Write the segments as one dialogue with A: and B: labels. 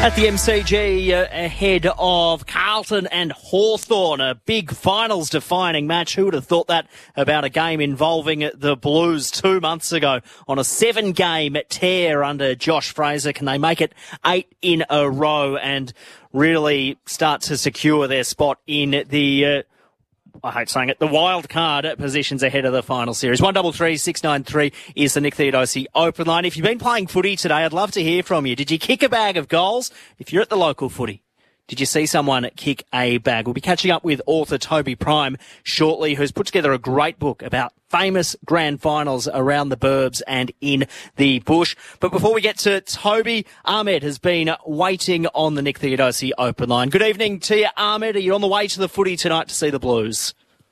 A: At the MCG, ahead of Carlton and Hawthorn, a big finals-defining match. Who would have thought that about a game involving the Blues 2 months ago on a 7-game tear under Josh Fraser? Can they make it 8 in a row and really start to secure their spot in the I hate saying it, the wild card positions ahead of the final series? 133 693 is the Nick Theodosi open line. If you've been playing footy today, I'd love to hear from you. Did you kick a bag of goals? If you're at the local footy, did you see someone kick a bag? We'll be catching up with author Toby Prime shortly, who's put together a great book about famous grand finals around the burbs and in the bush. But before we get to Toby, Ahmed has been waiting on the Nick Theodosi open line. Good evening to you, Ahmed. Are you on the way to the footy tonight to see the Blues?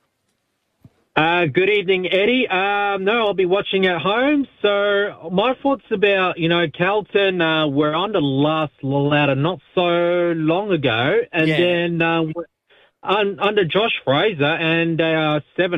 B: Good evening, Eddie. No, I'll be watching at home. So my thoughts about, Carlton were under last ladder not so long ago. And then under Josh Fraser, and they are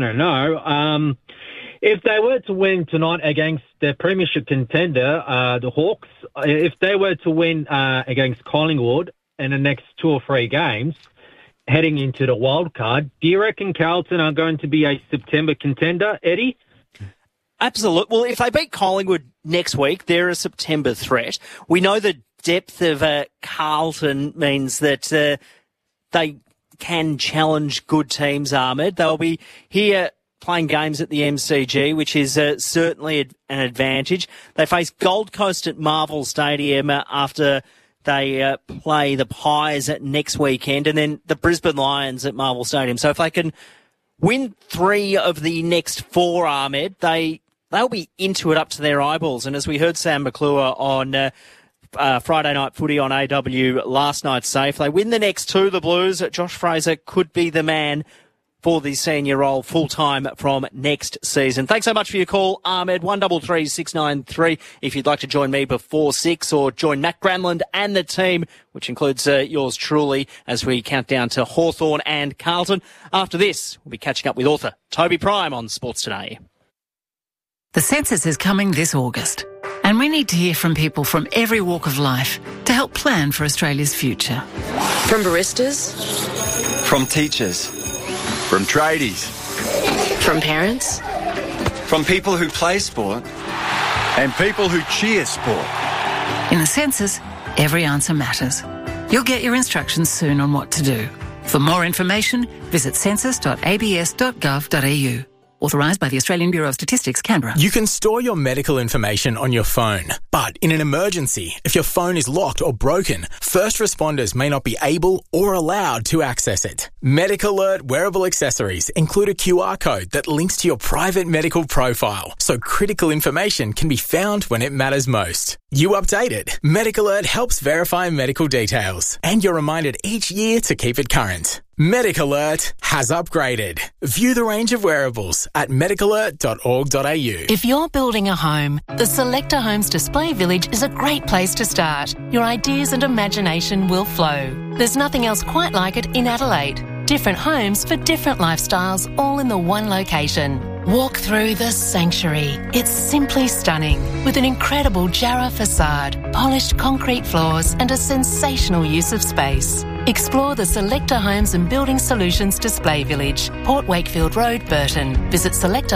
B: 7-0. If they were to win tonight against their premiership contender, the Hawks, if they were to win against Collingwood in the next 2 or 3 games, heading into the wild card, do you reckon Carlton are going to be a September contender, Eddie?
A: Absolutely. Well, if they beat Collingwood next week, they're a September threat. We know the depth of Carlton means that they can challenge good teams, Ahmed. They'll be here playing games at the MCG, which is certainly an advantage. They face Gold Coast at Marvel Stadium after they play the Pies at next weekend, and then the Brisbane Lions at Marvel Stadium. So if they can win 3 of the next 4, Ahmed, they'll be into it up to their eyeballs. And as we heard Sam McClure on Friday Night Footy on AW last night say, if they win the next 2, the Blues, Josh Fraser could be the man for the senior role full-time from next season. Thanks so much for your call, Ahmed. 133 693 if you'd like to join me before 6, or join Matt Granlund and the team, which includes yours truly, as we count down to Hawthorn and Carlton. After this, we'll be catching up with author Toby Prime on Sports Today.
C: The census is coming this August, and we need to hear from people from every walk of life to help plan for Australia's future.
D: From baristas,
E: from teachers, from tradies,
D: from parents,
E: from people who play sport, and people who cheer sport.
C: In the census, every answer matters. You'll get your instructions soon on what to do. For more information, visit census.abs.gov.au. Authorised by the Australian Bureau of Statistics, Canberra.
F: You can store your medical information on your phone, but in an emergency, if your phone is locked or broken, first responders may not be able or allowed to access it. Medic Alert wearable accessories include a QR code that links to your private medical profile, so critical information can be found when it matters most. You update it. Medic Alert helps verify medical details, and you're reminded each year to keep it current. Medic Alert has upgraded. View the range of wearables at medicalert.org.au.
C: If you're building a home, the Selector Homes Display Village is a great place to start. Your ideas and imagination will flow. There's nothing else quite like it in Adelaide. Different homes for different lifestyles, all in the one location. Walk through the sanctuary. It's simply stunning, with an incredible Jarrah facade, polished concrete floors, and a sensational use of space. Explore the Selector Homes and Building Solutions Display Village, Port Wakefield Road, Burton. Visit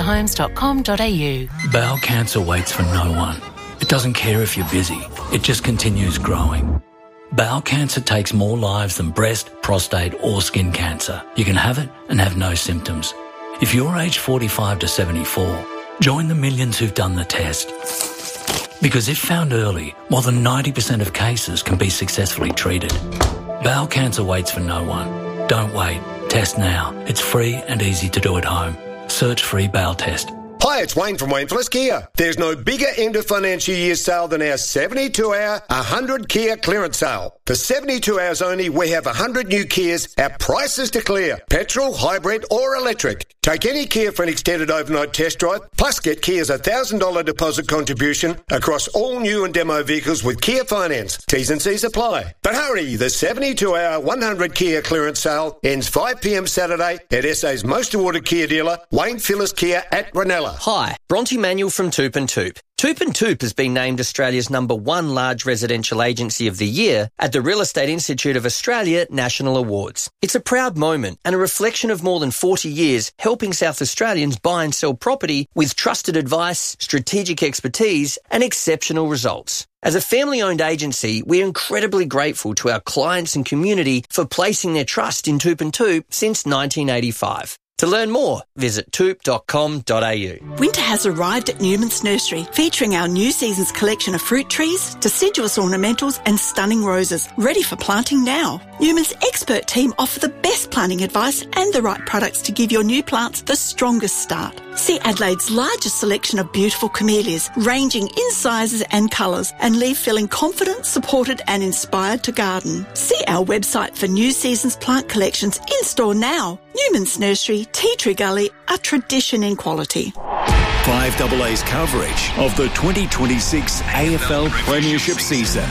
C: selectorhomes.com.au.
G: Bowel cancer waits for no one. It doesn't care if you're busy. It just continues growing. Bowel cancer takes more lives than breast, prostate or skin cancer. You can have it and have no symptoms. If you're aged 45 to 74, join the millions who've done the test. Because if found early, more than 90% of cases can be successfully treated. Bowel cancer waits for no one. Don't wait. Test now. It's free and easy to do at home. Search free bowel test.
H: Hi, it's Wayne from Wayne Phillips Kia. There's no bigger end of financial year sale than our 72-hour 100 Kia clearance sale. For 72 hours only, we have 100 new Kias at prices to clear. Petrol, hybrid or electric. Take any Kia for an extended overnight test drive, plus get Kia's $1,000 deposit contribution across all new and demo vehicles with Kia Finance. T's and C's apply. But hurry, the 72-hour 100 Kia clearance sale ends 5 p.m. Saturday at SA's most awarded Kia dealer, Wayne Phillips Kia at Ranella.
I: Hi, Bronte Manuel from Toop and Toop. Toop and Toop has been named Australia's #1 large residential agency of the year at the Real Estate Institute of Australia National Awards. It's a proud moment and a reflection of more than 40 years helping South Australians buy and sell property with trusted advice, strategic expertise and exceptional results. As a family-owned agency, we're incredibly grateful to our clients and community for placing their trust in Toop and Toop since 1985. To learn more, visit toop.com.au.
J: Winter has arrived at Newman's Nursery, featuring our new season's collection of fruit trees, deciduous ornamentals and stunning roses, ready for planting now. Newman's expert team offer the best planting advice and the right products to give your new plants the strongest start. See Adelaide's largest selection of beautiful camellias, ranging in sizes and colours, and leave feeling confident, supported and inspired to garden. See our website for new season's plant collections in store now. Newman's Nursery, Tea Tree Gully, a tradition in quality.
K: 5AA's coverage of the 2026 AFL Premiership season.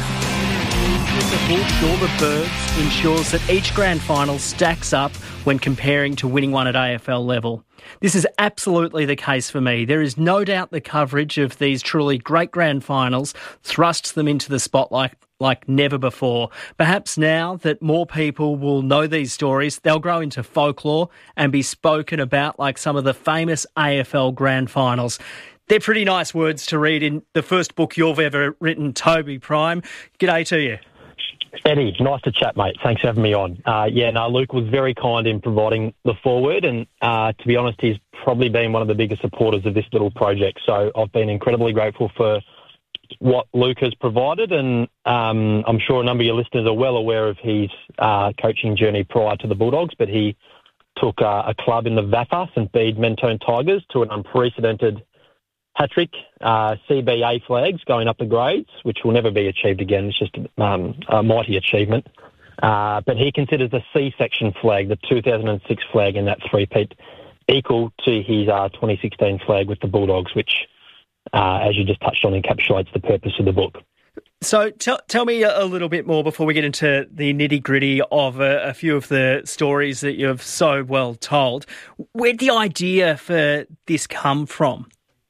A: All the Birds ensures that each grand final stacks up when comparing to winning one at AFL level. This is absolutely the case for me. There is no doubt the coverage of these truly great grand finals thrusts them into the spotlight like never before. Perhaps now that more people will know these stories, they'll grow into folklore and be spoken about like some of the famous AFL grand finals. They're pretty nice words to read in the first book you've ever written, Toby Prime. G'day to you.
L: Eddie, nice to chat, mate. Thanks for having me on. Luke was very kind in providing the foreword, and to be honest, he's probably been one of the biggest supporters of this little project. So I've been incredibly grateful for what Luke has provided, and I'm sure a number of your listeners are well aware of his coaching journey prior to the Bulldogs, but he took a club in the VAFA, St Bede Mentone Tigers, to an unprecedented hat-trick, CBA flags going up the grades, which will never be achieved again. It's just a mighty achievement. But he considers the C-section flag, the 2006 flag in that three-peat, equal to his 2016 flag with the Bulldogs, which, as you just touched on, encapsulates the purpose of the book.
A: So tell me a little bit more before we get into the nitty-gritty of a few of the stories that you've so well told. Where'd the idea for this come from?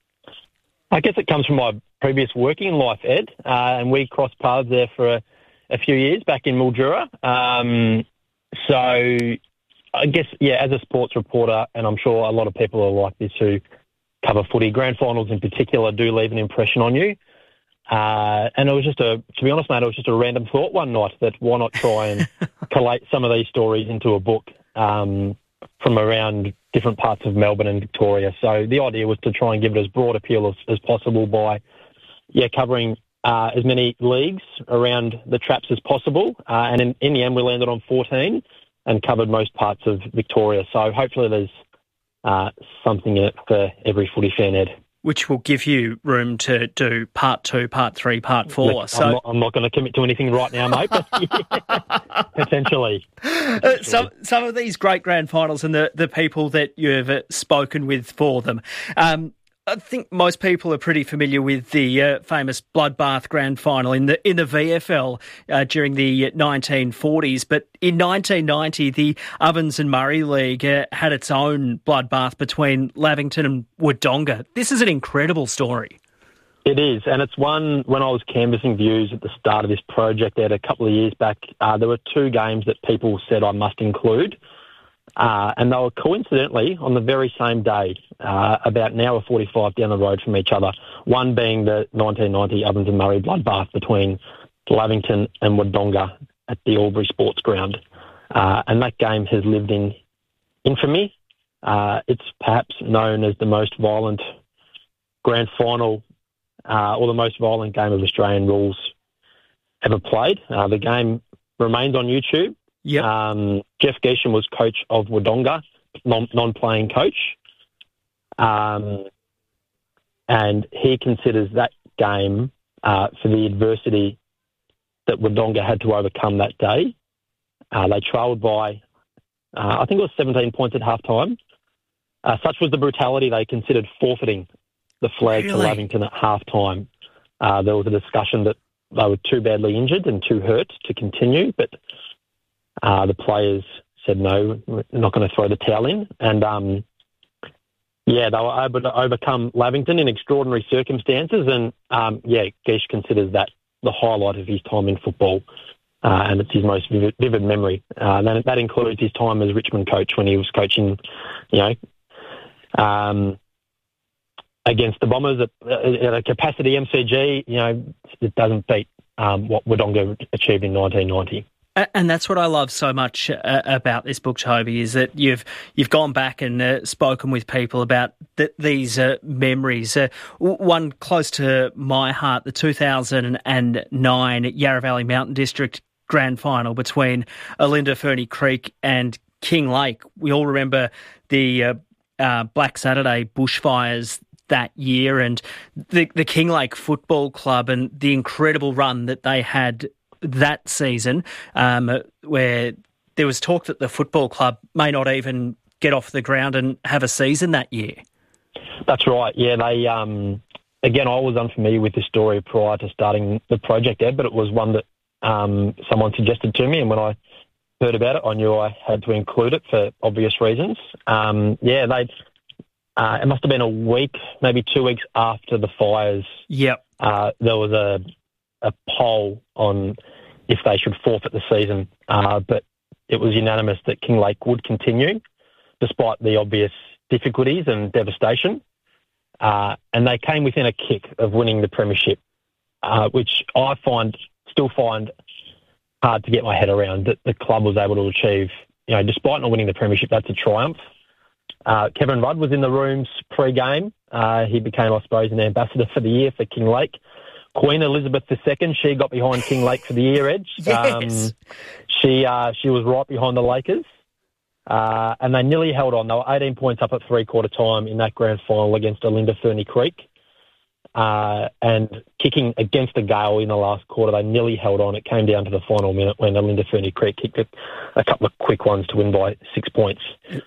L: I guess it comes from my previous working life, Ed, and we crossed paths there for a few years back in Mildura. So I guess, as a sports reporter, and I'm sure a lot of people are like this who cover footy, grand finals in particular do leave an impression on you. And it was to be honest, mate, it was just a random thought one night that why not try and collate some of these stories into a book from around different parts of Melbourne and Victoria. So the idea was to try and give it as broad appeal as possible by, covering as many leagues around the traps as possible. And in the end, we landed on 14 and covered most parts of Victoria. So hopefully there's something in it for every footy fan, Ed.
A: Which will give you room to do part 2, part 3, part 4.
L: Look, so I'm not going to commit to anything right now, mate, but potentially.
A: Some of these great grand finals and the people that you've spoken with for them. I think most people are pretty familiar with the famous Bloodbath Grand Final in the VFL during the 1940s. But in 1990, the Ovens and Murray League had its own bloodbath between Lavington and Wodonga. This is an incredible story.
L: It is, and it's one, when I was canvassing views at the start of this project a couple of years back, there were two games that people said I must include. And they were coincidentally on the very same day, about an hour 45 down the road from each other, one being the 1990 Ovens and Murray bloodbath between Lavington and Wodonga at the Albury Sports Ground. And that game has lived in infamy. It's perhaps known as the most violent grand final or the most violent game of Australian rules ever played. The game remains on YouTube.
A: Yep.
L: Jeff Geesham was coach of Wodonga, non-playing coach. And he considers that game for the adversity that Wodonga had to overcome that day. They trailed by, I think it was 17 points at halftime. Such was the brutality they considered forfeiting the flag to Lavington at halftime. There was a discussion that they were too badly injured and too hurt to continue, but the players said no, we're not going to throw the towel in. And Yeah, they were able to overcome Lavington in extraordinary circumstances, and Geesh considers that the highlight of his time in football, and it's his most vivid memory. That includes his time as Richmond coach when he was coaching, against the Bombers at a capacity MCG. It doesn't beat what Wodonga achieved in 1990.
A: And that's what I love so much about this book, Toby, is that you've gone back and spoken with people about these memories. One close to my heart, the 2009 Yarra Valley Mountain District Grand Final between Olinda Ferny Creek and King Lake. We all remember the Black Saturday bushfires that year, and the King Lake Football Club and the incredible run that they had that season, where there was talk that the football club may not even get off the ground and have a season that year.
L: That's right. Yeah, they again, I was unfamiliar with this story prior to starting the project, Ed, but it was one that someone suggested to me, and when I heard about it, I knew I had to include it for obvious reasons. It must have been a week, maybe 2 weeks after the fires.
A: Yep.
L: There was a poll on if they should forfeit the season, but it was unanimous that King Lake would continue despite the obvious difficulties and devastation. And they came within a kick of winning the premiership, which I still find hard to get my head around, that the club was able to achieve. Despite not winning the premiership, that's a triumph. Kevin Rudd was in the rooms pre-game. He became, I suppose, an ambassador for the year for King Lake. Queen Elizabeth II, she got behind King Lake for the year, Edge.
A: Yes.
L: She was right behind the Lakers. And they nearly held on. They were 18 points up at three-quarter time in that grand final against Olinda Ferny Creek. And kicking against the gale in the last quarter, they nearly held on. It came down to the final minute when Olinda Ferny Creek kicked a couple of quick ones to win by 6 points.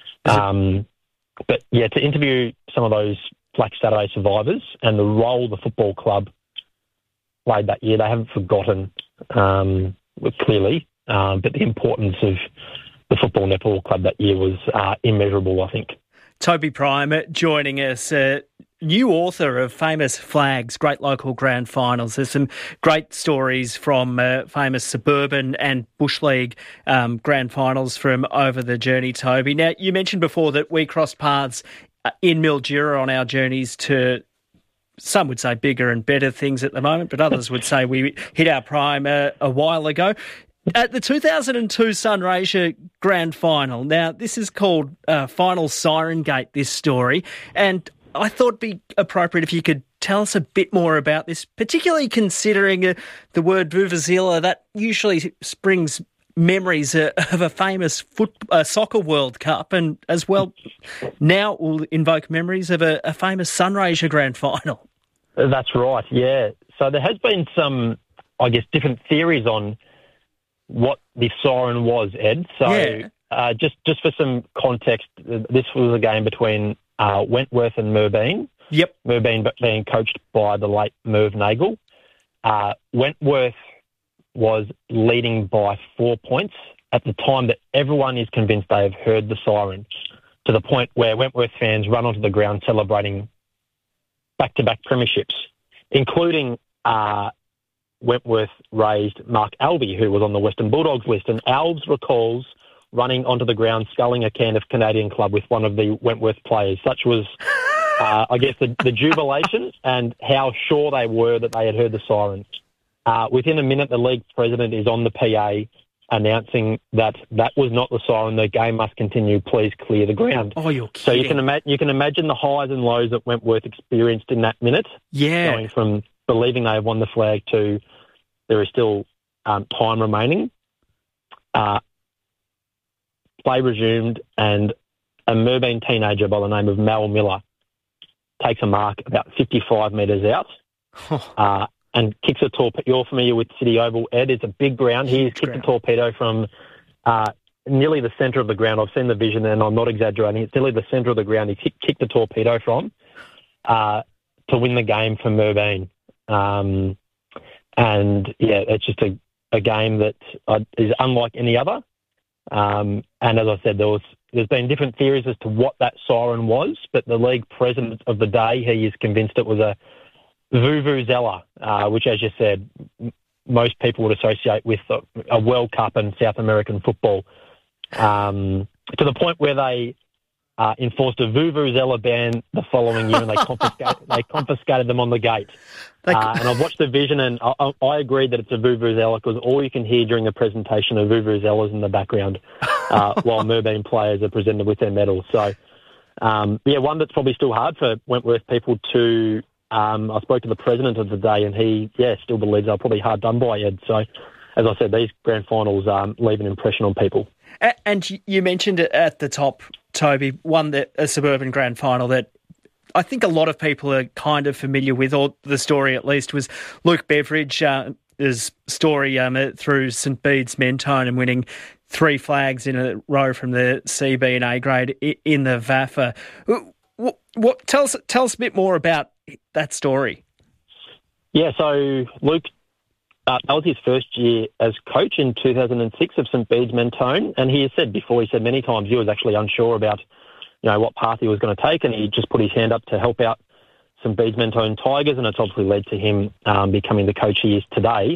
L: But, to interview some of those Black Saturday survivors and the role the football club played that year, they haven't forgotten, clearly, but the importance of the football netball club that year was immeasurable, I think.
A: Toby Prime joining us, new author of Famous Flags, Great Local Grand Finals. There's some great stories from famous suburban and Bush League Grand Finals from over the journey, Toby. Now, you mentioned before that we crossed paths in Mildura on our journeys to, some would say, bigger and better things at the moment, but others would say we hit our prime a while ago. At the 2002 Sunraysia Grand Final, now this is called Final Siren Gate, this story, and I thought it'd be appropriate if you could tell us a bit more about this, particularly considering the word Vuvuzela, that usually springs memories of a famous soccer World Cup, and as well now will invoke memories of a famous Sunraysia Grand Final.
L: That's right, yeah. So there has been some, I guess, different theories on what the siren was, Ed. So just for some context, this was a game between Wentworth and Merbein.
A: Yep.
L: Merbein being coached by the late Merv Nagel. Wentworth was leading by 4 points at the time that everyone is convinced they have heard the siren, to the point where Wentworth fans run onto the ground celebrating back-to-back premierships, including Wentworth raised Mark Albie, who was on the Western Bulldogs list, and Albs recalls running onto the ground, sculling a can of Canadian Club with one of the Wentworth players. Such was, I guess, the jubilation and how sure they were that they had heard the siren. Within a minute, the league president is on the PA announcing that was not the siren. The game must continue. Please clear the ground.
A: Oh, you're kidding.
L: So you can imagine the highs and lows that Wentworth experienced in that minute.
A: Yeah.
L: Going from believing they have won the flag to there is still time remaining. Play resumed, and a Merbein teenager by the name of Mal Miller takes a mark about 55 metres out and kicks a torpedo. You're familiar with City Oval, Ed. It's a big ground. He's kicked a torpedo from nearly the centre of the ground. I've seen the vision, and I'm not exaggerating. It's nearly the centre of the ground. He kicked the torpedo from to win the game for Merbein. And, it's just a game that is unlike any other. And as I said, there was there's been different theories as to what that siren was, but the league president of the day, he is convinced it was a vuvuzela, which, as you said, most people would associate with a World Cup and South American football, to the point where they enforced a vuvuzela ban the following year, and they confiscated them on the gate. And I've watched the vision, and I agree that it's a vuvuzela because all you can hear during the presentation are vuvuzelas in the background while Merbein players are presented with their medals. So, one that's probably still hard for Wentworth people to... I spoke to the president of the day, and he, still believes they're probably hard done by, Ed. So, as I said, these grand finals leave an impression on people.
A: And you mentioned it at the top, Toby, a suburban grand final that I think a lot of people are kind of familiar with, or the story at least, was Luke Beveridge's story through St Bede's Mentone and winning 3 flags in a row from the CB and A grade in the VAFA. Tell us a bit more about that story.
L: Yeah, so Luke, that was his first year as coach in 2006 of St Bede's Mentone, and he has said many times he was actually unsure about, what path he was going to take, and he just put his hand up to help out St Bede's Mentone Tigers, and it's obviously led to him becoming the coach he is today.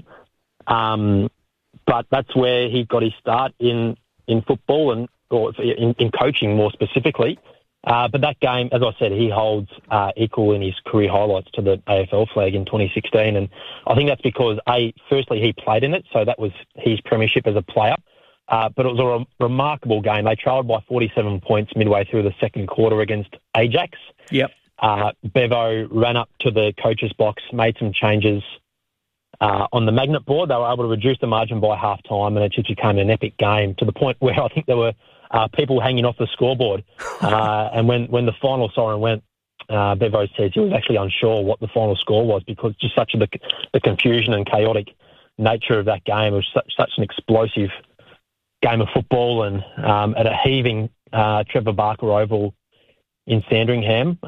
L: But that's where he got his start in football or in coaching more specifically. But that game, as I said, he holds equal in his career highlights to the AFL flag in 2016. And I think that's because, firstly, he played in it, so that was his premiership as a player. But it was a remarkable game. They trailed by 47 points midway through the second quarter against Ajax.
A: Yep.
L: Bevo ran up to the coach's box, made some changes on the magnet board. They were able to reduce the margin by half time, and it just became an epic game to the point where I think there were people hanging off the scoreboard. And when the final siren went, Bevo says he was actually unsure what the final score was because just such the confusion and chaotic nature of that game. It was such an explosive game of football, and at a heaving Trevor Barker Oval in Sandringham.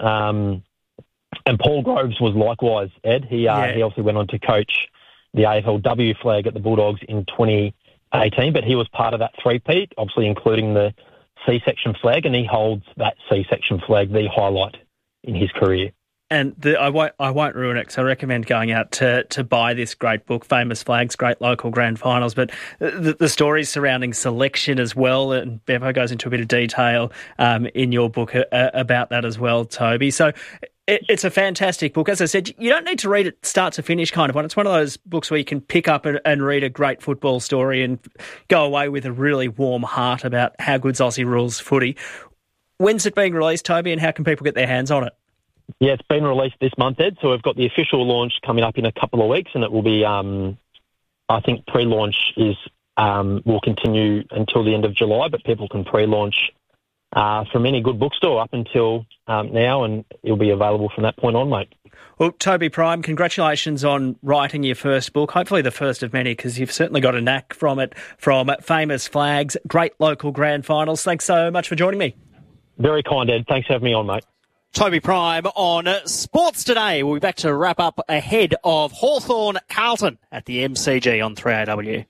L: And Paul Groves was likewise, Ed. He obviously went on to coach the AFLW flag at the Bulldogs in 2018, but he was part of that three-peat, obviously including the C-section flag, and he holds that C-section flag, the highlight in his career.
A: And I won't ruin it because I recommend going out to buy this great book, Famous Flags, Great Local Grand Finals. But the stories surrounding selection as well, and Bevo goes into a bit of detail in your book about that as well, Toby. So it's a fantastic book. As I said, you don't need to read it start to finish kind of one. It's one of those books where you can pick up and read a great football story and go away with a really warm heart about how good's Aussie rules footy. When's it being released, Toby, and how can people get their hands on it?
L: Yeah, it's been released this month, Ed, so we've got the official launch coming up in a couple of weeks, and it will be, I think pre-launch will continue until the end of July, but people can pre-launch from any good bookstore up until now, and it'll be available from that point on, mate.
A: Well, Toby Prime, congratulations on writing your first book, hopefully the first of many, because you've certainly got a knack from it, from Famous Flags, Great Local Grand Finals. Thanks so much for joining me.
L: Very kind, Ed. Thanks for having me on, mate.
A: Toby Prime on Sports Today. We'll be back to wrap up ahead of Hawthorn Carlton at the MCG on 3AW.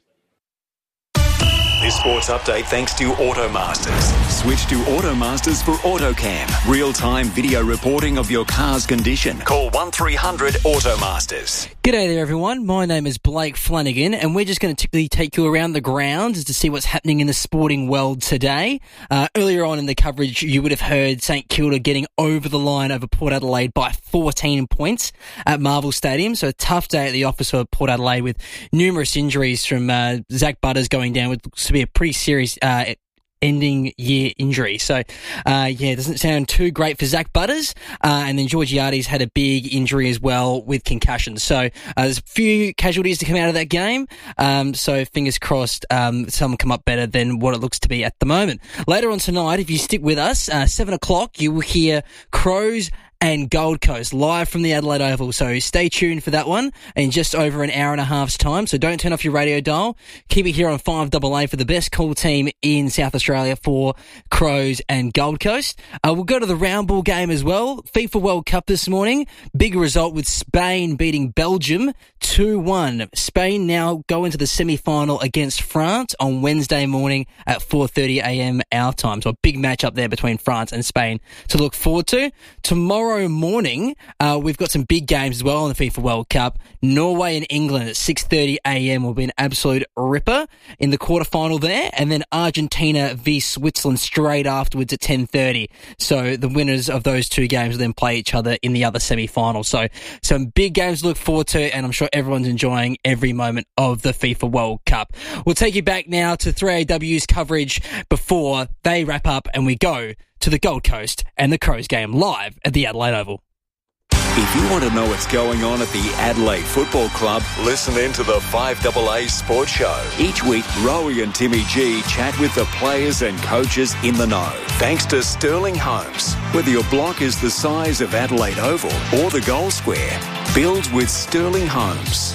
K: This sports update thanks to Automasters. Switch to Automasters for AutoCam. Real-time video reporting of your car's condition. Call 1300 Automasters.
M: G'day there, everyone. My name is Blake Flanagan, and we're just going to quickly take you around the grounds to see what's happening in the sporting world today. Earlier on in the coverage, you would have heard St Kilda getting over the line over Port Adelaide by 14 points at Marvel Stadium. So a tough day at the office for Port Adelaide with numerous injuries from Zach Butters going down with to be a pretty serious ending year injury. So, it doesn't sound too great for Zach Butters. And then Georgiades had a big injury as well with concussion. So, there's a few casualties to come out of that game. So, fingers crossed, some come up better than what it looks to be at the moment. Later on tonight, if you stick with us, 7 o'clock, you will hear Crows and Gold Coast, live from the Adelaide Oval. So stay tuned for that one in just over an hour and a half's time. So don't turn off your radio dial. Keep it here on 5AA for the best call team in South Australia for Crows and Gold Coast. We'll go to the round ball game as well. FIFA World Cup this morning. Big result with Spain beating Belgium 2-1. Spain now go into the semi-final against France on Wednesday morning at 4:30am our time. So a big match up there between France and Spain to look forward to. Tomorrow morning, we've got some big games as well in the FIFA World Cup. Norway and England at 6:30am will be an absolute ripper in the quarterfinal there, and then Argentina v Switzerland straight afterwards at 10:30. So the winners of those two games will then play each other in the other semi-final. So some big games to look forward to, and I'm sure everyone's enjoying every moment of the FIFA World Cup. We'll take you back now to 3AW's coverage before they wrap up and we go to the Gold Coast and the Crows game live at the Adelaide Oval.
K: If you want to know what's going on at the Adelaide Football Club, listen in to the 5AA Sports Show. Each week, Rowie and Timmy G chat with the players and coaches in the know. Thanks to Sterling Homes. Whether your block is the size of Adelaide Oval or the Gold Square, build with Sterling Homes.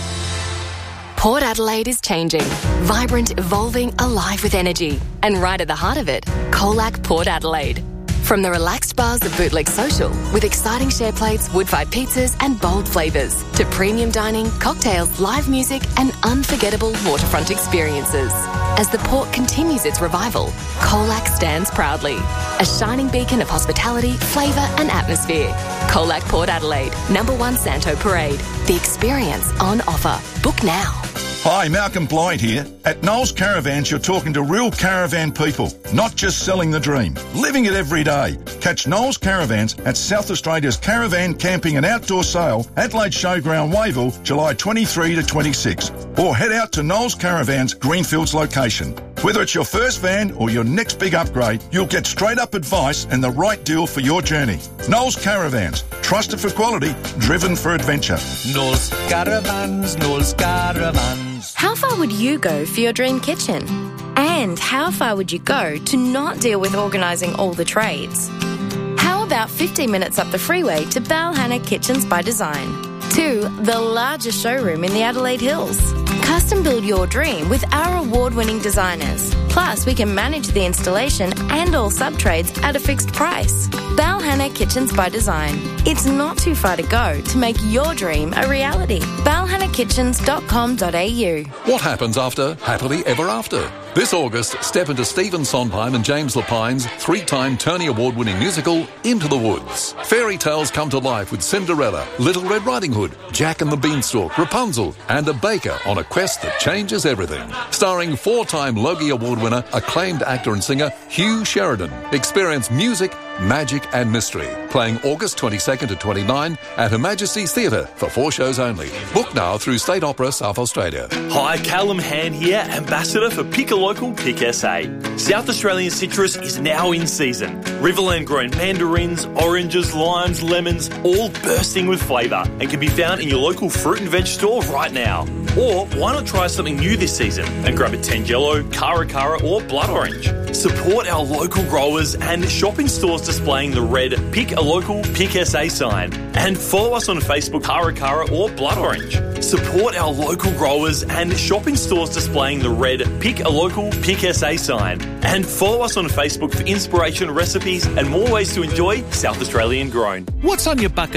D: Port Adelaide is changing. Vibrant, evolving, alive with energy. And right at the heart of it, Colac Port Adelaide. From the relaxed bars of Bootleg Social, with exciting share plates, wood-fired pizzas and bold flavours, to premium dining, cocktails, live music and unforgettable waterfront experiences. As the port continues its revival, Colac stands proudly. A shining beacon of hospitality, flavour and atmosphere. Colac Port Adelaide, number 1 Santo Parade. The experience on offer. Book now.
N: Hi, Malcolm Blythe here. At Knowles Caravans, you're talking to real caravan people, not just selling the dream, living it every day. Catch Knowles Caravans at South Australia's Caravan Camping and Outdoor Sale, Adelaide Showground, Wayville, July 23 to 26. Or head out to Knowles Caravans, Greenfields location. Whether it's your first van or your next big upgrade, you'll get straight up advice and the right deal for your journey. Knowles Caravans, trusted for quality, driven for adventure.
O: Knowles Caravans, Knowles Caravans.
P: How far would you go for your dream kitchen? And how far would you go to not deal with organising all the trades? How about 15 minutes up the freeway to Balhanna Kitchens by Design? To the largest showroom in the Adelaide Hills. Custom build your dream with our award-winning designers. Plus, we can manage the installation and all sub-trades at a fixed price. Balhanna Kitchens by Design. It's not too far to go to make your dream a reality. balhannakitchens.com.au.
Q: What happens after Happily Ever After? This August, step into Stephen Sondheim and James Lapine's 3-time Tony Award-winning musical, Into the Woods. Fairy tales come to life with Cinderella, Little Red Riding Hood, Jack and the Beanstalk, Rapunzel, and a baker on a quest that changes everything. Starring 4-time Logie Award winner, acclaimed actor and singer Hugh Sheridan. Experience music, magic and mystery. Playing August 22nd to 29 at Her Majesty's Theatre for 4 shows only. Book now through State Opera South Australia.
R: Hi, Callum Hand here, Ambassador for Pick a Local, Pick SA. South Australian citrus is now in season. Riverland grown mandarins, oranges, limes, lemons, all bursting with flavour and can be found in your local fruit and veg store right now. Or why not try something new this season and grab a Tangelo, Cara Cara or Blood Orange. Support our local growers and shopping stores displaying the red Pick a Local, Pick SA sign. And follow us on Facebook, Cara Cara or Blood Orange. Support our local growers and shopping stores displaying the red Pick a Local, Pick SA sign. And follow us on Facebook for inspiration, recipes and more ways to enjoy South Australian grown.
S: What's on your bucket